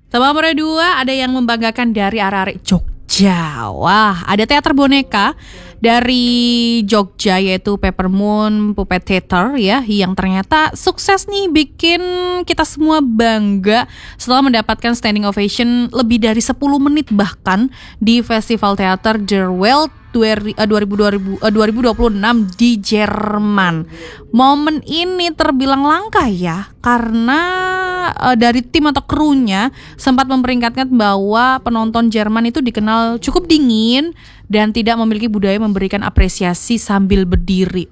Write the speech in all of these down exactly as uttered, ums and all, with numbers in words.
Sama nomor dua ada yang membanggakan dari arek-arek Jogja. Wah, ada teater boneka dari Jogja yaitu Peppermoon Puppet Theater ya, yang ternyata sukses nih bikin kita semua bangga setelah mendapatkan standing ovation lebih dari sepuluh menit bahkan di Festival Teater Der Welt dua ribu dua puluh enam di Jerman. Momen ini terbilang langka ya, karena uh, dari tim atau krunya sempat memperingatkan bahwa penonton Jerman itu dikenal cukup dingin dan tidak memiliki budaya memberikan apresiasi sambil berdiri.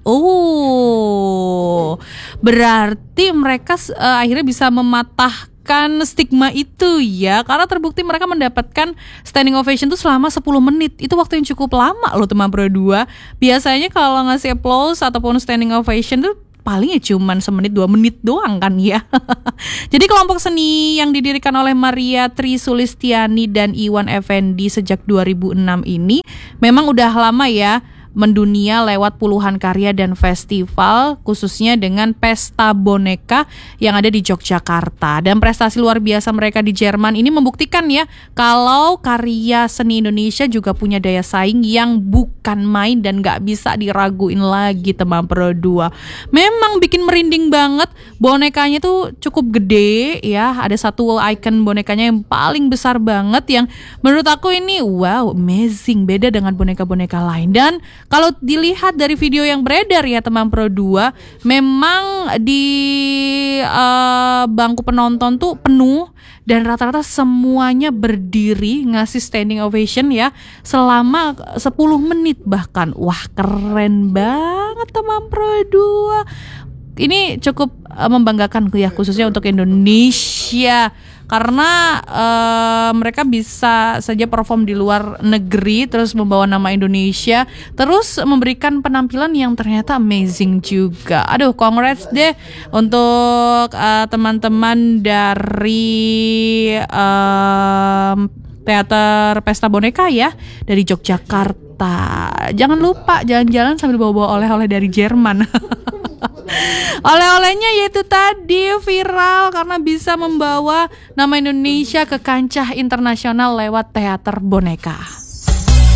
Oh, berarti mereka uh, akhirnya bisa mematahkan stigma itu ya, karena terbukti mereka mendapatkan standing ovation itu selama sepuluh menit. Itu waktu yang cukup lama loh teman Pro dua. Biasanya kalau ngasih applause ataupun standing ovation tuh paling ya cuman semenit dua menit doang kan ya. Jadi kelompok seni yang didirikan oleh Maria Tri Sulistiani dan Iwan Effendi sejak dua ribu enam ini memang udah lama ya mendunia lewat puluhan karya dan festival, khususnya dengan pesta boneka yang ada di Yogyakarta. Dan prestasi luar biasa mereka di Jerman ini membuktikan ya kalau karya seni Indonesia juga punya daya saing yang bukan main dan gak bisa diraguin lagi teman Pro dua. Memang bikin merinding banget, bonekanya tuh cukup gede ya, ada satu icon bonekanya yang paling besar banget yang menurut aku ini wow amazing, beda dengan boneka-boneka lain. Dan kalau dilihat dari video yang beredar ya teman Pro dua, memang di uh, bangku penonton tuh penuh dan rata-rata semuanya berdiri ngasih standing ovation ya selama sepuluh menit bahkan. Wah, keren banget teman Pro dua. Ini cukup uh, membanggakan ya, khususnya untuk Indonesia, karena uh, mereka bisa saja perform di luar negeri terus membawa nama Indonesia, terus memberikan penampilan yang ternyata amazing juga. Aduh, congrats deh untuk uh, teman-teman dari uh, Teater Pesta Boneka ya dari Yogyakarta. Jangan lupa jalan-jalan sambil bawa-bawa oleh-oleh dari Jerman. Oleh-olehnya yaitu tadi viral karena bisa membawa nama Indonesia ke kancah internasional lewat teater boneka.